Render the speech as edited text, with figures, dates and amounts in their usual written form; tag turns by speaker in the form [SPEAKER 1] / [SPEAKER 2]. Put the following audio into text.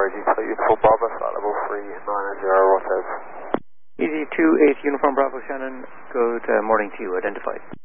[SPEAKER 1] EG2 Uniform Bravo, flight level 390 Rotterdam.
[SPEAKER 2] EG2 8 Uniform Bravo Shannon, go to morning 2, identified.